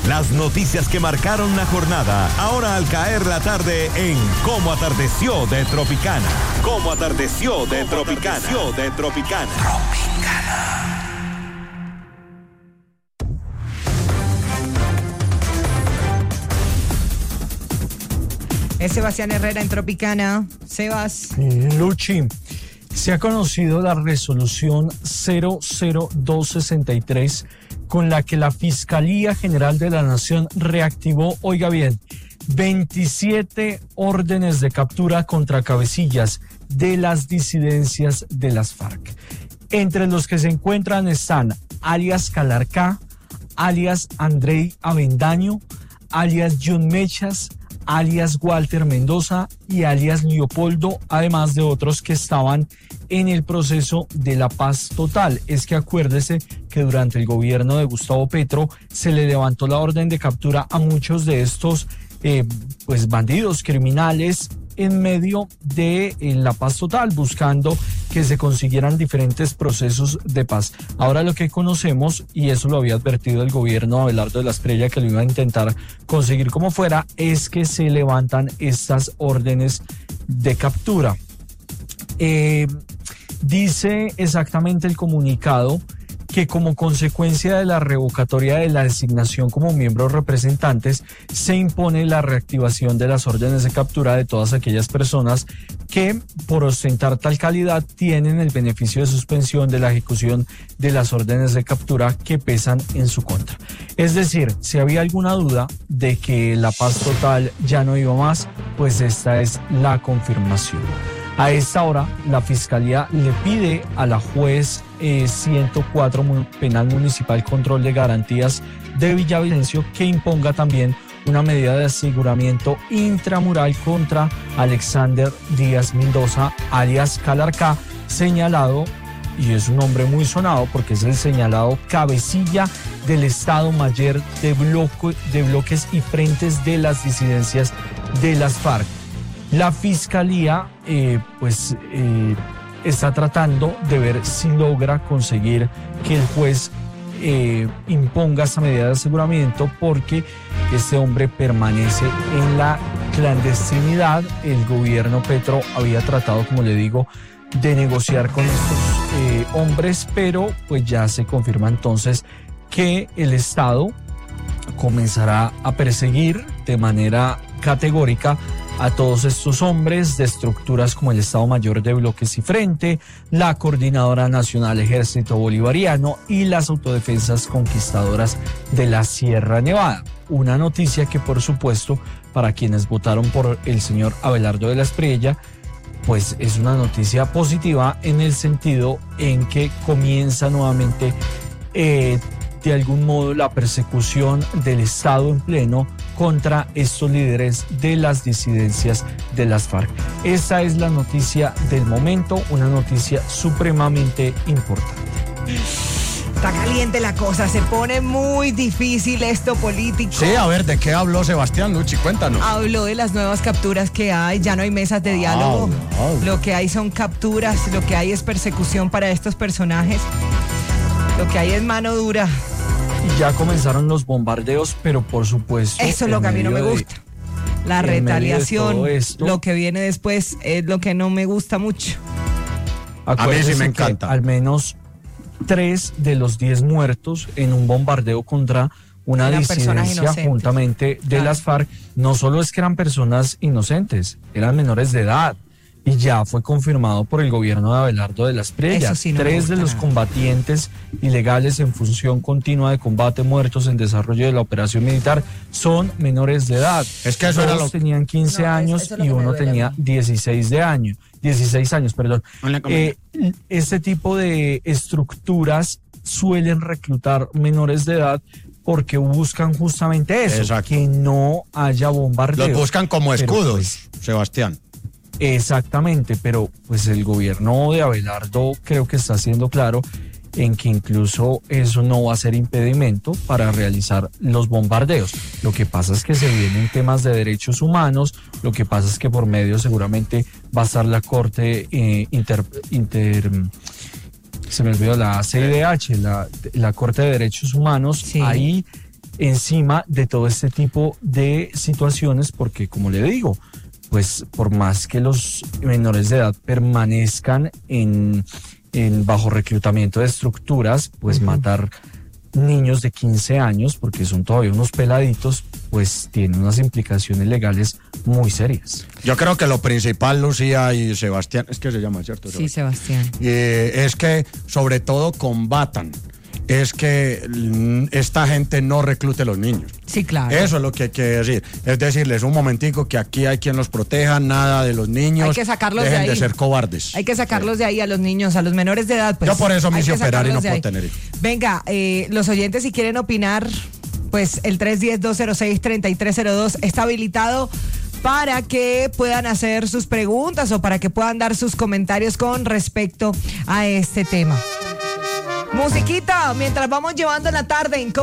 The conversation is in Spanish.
Las noticias que marcaron la jornada, ahora al caer la tarde en Cómo Atardeció de Tropicana. Cómo Atardeció de Tropicana. Tropicana. Es Sebastián Herrera en Tropicana. Sebas. Luchi, se ha conocido la resolución 00263 con la que la Fiscalía General de la Nación reactivó, oiga bien, 27 órdenes de captura contra cabecillas de las disidencias de las FARC. Entre los que se encuentran están alias Calarcá, alias Andrei Avendaño, alias John Mechas, alias Walter Mendoza y alias Leopoldo, además de otros que estaban en el proceso de la paz total. Es que acuérdese que durante el gobierno de Gustavo Petro se le levantó la orden de captura a muchos de estos bandidos criminales en medio de la paz total, buscando que se consiguieran diferentes procesos de paz. Ahora lo que conocemos, y eso lo había advertido el gobierno de Abelardo de la Espriella, que lo iba a intentar conseguir como fuera, es que se levantan estas órdenes de captura. Dice exactamente el comunicado que como consecuencia de la revocatoria de la designación como miembros representantes, se impone la reactivación de las órdenes de captura de todas aquellas personas que, por ostentar tal calidad, tienen el beneficio de suspensión de la ejecución de las órdenes de captura que pesan en su contra. Es decir, si había alguna duda de que la paz total ya no iba más, pues esta es la confirmación. A esta hora, la Fiscalía le pide a la juez 104 Penal Municipal Control de Garantías de Villavicencio que imponga también una medida de aseguramiento intramural contra Alexander Díaz Mendoza, alias Calarcá, señalado, y es un nombre muy sonado porque es el señalado cabecilla del Estado Mayor de bloques y frentes de las disidencias de las FARC. La Fiscalía está tratando de ver si logra conseguir que el juez imponga esta medida de aseguramiento, porque este hombre permanece en la clandestinidad. El gobierno Petro había tratado, como le digo, de negociar con estos hombres, pero pues ya se confirma entonces que el Estado comenzará a perseguir de manera categórica a todos estos hombres de estructuras como el Estado Mayor de Bloques y Frente, la Coordinadora Nacional Ejército Bolivariano y las Autodefensas Conquistadoras de la Sierra Nevada. Una noticia que, por supuesto, para quienes votaron por el señor Abelardo de la Espriella, pues es una noticia positiva en el sentido en que comienza nuevamente de algún modo la persecución del Estado en pleno contra estos líderes de las disidencias de las FARC. Esa es la noticia del momento, una noticia supremamente importante. Está caliente la cosa, se pone muy difícil esto político. Sí, a ver, ¿de qué habló Sebastián, Luchi? Cuéntanos. Habló de las nuevas capturas que hay, ya no hay mesas de diálogo. Lo que hay son capturas, lo que hay es persecución para estos personajes. Lo que hay es mano dura. Y ya comenzaron los bombardeos, pero por supuesto... Eso es lo que a mí no me gusta. La retaliación, lo que viene después es lo que no me gusta mucho. A mí sí me encanta. Al menos 3 de los 10 muertos en un bombardeo contra una disidencia juntamente de las FARC, no solo es que eran personas inocentes, eran menores de edad. Y ya fue confirmado por el gobierno de Abelardo de la Espriella. Sí, 3 de los combatientes ilegales en función continua de combate muertos en desarrollo de la operación militar son menores de edad. Es que eso era lo... tenían 15 años y uno tenía 16 años. Este tipo de estructuras suelen reclutar menores de edad porque buscan justamente eso, que no haya bombardeos. Los buscan como escudos, Sebastián. Exactamente, pero pues el gobierno de Abelardo creo que está siendo claro en que incluso eso no va a ser impedimento para realizar los bombardeos. Lo que pasa es que se vienen temas de derechos humanos, lo que pasa es que por medio seguramente va a estar la Corte se me olvidó, la CIDH, la Corte de Derechos Humanos, sí. Ahí encima de todo este tipo de situaciones, porque como le digo, pues por más que los menores de edad permanezcan en bajo reclutamiento de estructuras, pues matar niños de 15 años, porque son todavía unos peladitos, pues tiene unas implicaciones legales muy serias. Yo creo que lo principal, Lucía y Sebastián, es que se llama, ¿cierto? Sí, Sebastián. Es que sobre todo combatan, es que esta gente no reclute a los niños. Sí, claro. Eso es lo que hay que decir. Es decirles un momentico que aquí hay quien los proteja, nada de los niños. Hay que sacarlos dejen de ahí. de ser cobardes. Hay que sacarlos de ahí a los niños, a los menores de edad. Pues, yo por eso me hice operar y no puedo ahí. tener hijos. Venga, los oyentes si quieren opinar, pues el 310-206-3302 está habilitado para que puedan hacer sus preguntas o para que puedan dar sus comentarios con respecto a este tema. Musiquita, mientras vamos llevando la tarde en